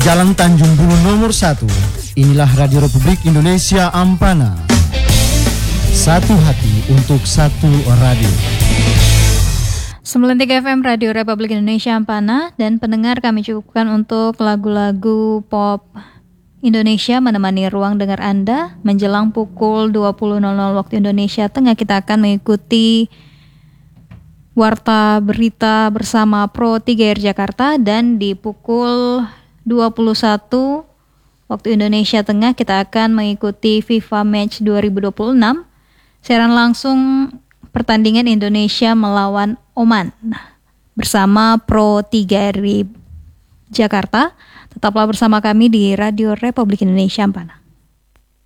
Jalan Tanjung Bulu nomor 1. Inilah Radio Republik Indonesia Ampana. Satu hati untuk satu radio. 93 FM Radio Republik Indonesia Ampana. Dan pendengar, kami cukupkan untuk lagu-lagu pop Indonesia menemani ruang dengar Anda. Menjelang pukul 20.00 waktu Indonesia Tengah, kita akan mengikuti Warta Berita bersama Pro 3R Jakarta. Dan di pukul 21 waktu Indonesia Tengah, kita akan mengikuti FIFA Match 2026. Siaran langsung pertandingan Indonesia melawan Oman bersama Pro 3R Jakarta. Tetaplah bersama kami di Radio Republik Indonesia Ampana.